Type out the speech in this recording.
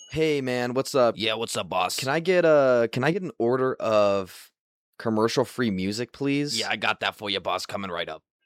Hey man, what's up? Yeah, what's up, boss? Can I get an order of commercial free music, Yeah, please? I got that for you, boss, coming right up.